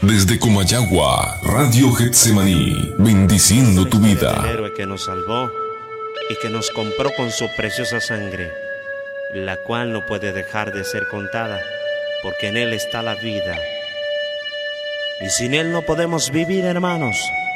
Desde Comayagua, Radio Getsemaní, bendiciendo tu vida. El héroe que nos salvó y que nos compró con su preciosa sangre, la cual no puede dejar de ser contada, porque en Él está la vida. Y sin Él no podemos vivir, hermanos.